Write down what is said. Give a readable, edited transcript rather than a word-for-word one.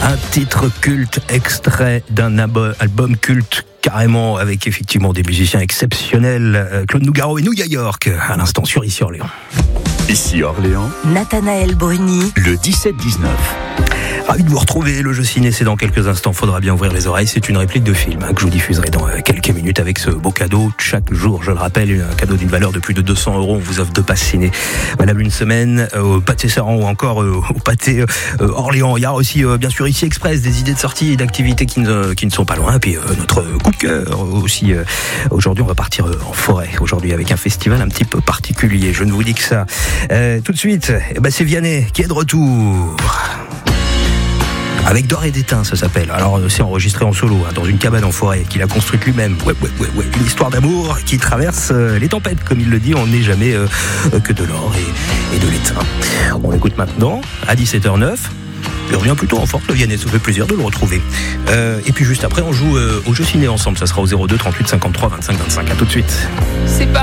Un titre culte, extrait d'un album culte, carrément, avec effectivement des musiciens exceptionnels. Claude Nougaro et New York, à l'instant sur Ici Orléans. Ici Orléans, Nathanaël Bruni, le 17-19. Ravi de vous retrouver, le jeu ciné, c'est dans quelques instants, faudra bien ouvrir les oreilles, c'est une réplique de film que je vous diffuserai dans quelques minutes avec ce beau cadeau. Chaque jour, je le rappelle, un cadeau d'une valeur de plus de 200 €, on vous offre 2 passes ciné, valable une semaine au Pâté Saran ou encore au Pâté Orléans. Il y a aussi bien sûr ici Express, des idées de sortie et d'activités qui ne sont pas loin, et puis notre coup de cœur aussi. Aujourd'hui, on va partir en forêt, aujourd'hui avec un festival un petit peu particulier, je ne vous dis que ça. Tout de suite, c'est Vianney qui est de retour. Avec D'or et d'étain, ça s'appelle. Alors, c'est enregistré en solo, dans une cabane en forêt, qu'il a construite lui-même. Ouais. Une histoire d'amour qui traverse les tempêtes, comme il le dit. On n'est jamais que de l'or et de l'étain. On l'écoute maintenant, à 17h09. Il revient plutôt en force, le Vianney, ça fait plaisir de le retrouver. Et puis juste après, on joue au jeu ciné ensemble. Ça sera au 02 38 53 25 25. À tout de suite. C'est pas